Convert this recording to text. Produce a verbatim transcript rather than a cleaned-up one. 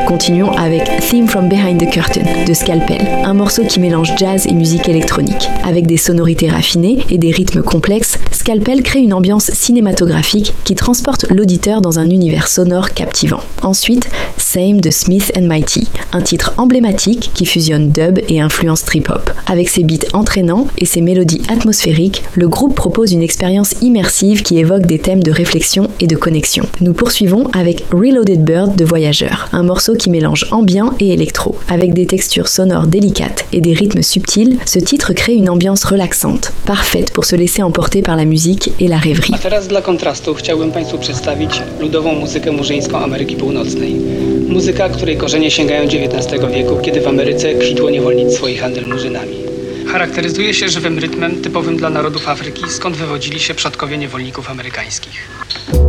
Continuons avec Theme from Behind the Curtain de Scalpel, un morceau qui mélange jazz et musique électronique. Avec des sonorités raffinées et des rythmes complexes, Scalpel crée une ambiance cinématographique qui transporte l'auditeur dans un univers sonore captivant. Ensuite, Same de Smith and Mighty, un titre emblématique qui fusionne dub et influence trip-hop. Avec ses beats entraînants et ses mélodies atmosphériques, le groupe propose une expérience immersive qui évoque des thèmes de réflexion et de connexion. Nous poursuivons avec Reloaded Bird de Voyageur, un morceau qui mélange ambient et électro. Avec des textures sonores délicates et des rythmes subtils, ce titre crée une ambiance relaxante, parfaite pour se laisser emporter par la musique et la rêverie. A teraz dla kontrastu chciałbym Państwu przedstawić ludową muzykę murzyńską Ameryki Północnej. Muzyka, której korzenie sięgają dziewiętnastego wieku, kiedy w Ameryce kwitło niewolnictwo i handel murzynami. Charakteryzuje się żywym rytmem typowym dla narodów Afryki, skąd wywodzili się przodkowie niewolników amerykańskich.